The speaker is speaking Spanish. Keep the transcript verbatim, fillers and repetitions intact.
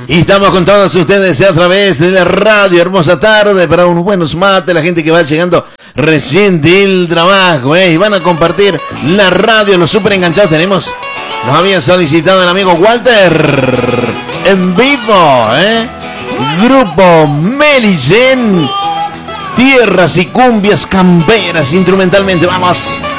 Y estamos con todos ustedes a través de la radio. Hermosa tarde para unos buenos mates, la gente que va llegando recién del trabajo, ¿eh? Y van a compartir la radio, los super enganchados. Tenemos, nos había solicitado el amigo Walter en vivo, ¿eh? Grupo Melicen, tierras y cumbias camperas instrumentalmente. Vamos.